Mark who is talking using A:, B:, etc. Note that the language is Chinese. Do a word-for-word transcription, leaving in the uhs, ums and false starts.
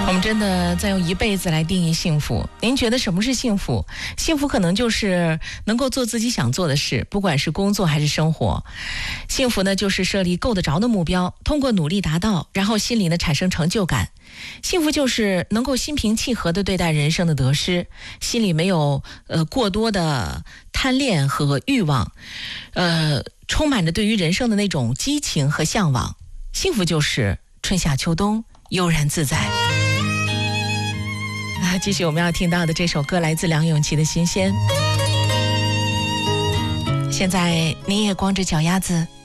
A: 我们真的在用一辈子来定义幸福。您觉得什么是幸福？幸福可能就是能够做自己想做的事，不管是工作还是生活。幸福呢，就是设立够得着的目标，通过努力达到，然后心里呢产生成就感。幸福就是能够心平气和地对待人生的得失，心里没有呃过多的贪恋和欲望，呃，充满着对于人生的那种激情和向往。幸福就是春夏秋冬悠然自在。啊，继续我们要听到的这首歌来自梁咏琪的《新鲜》。现在你也光着脚丫子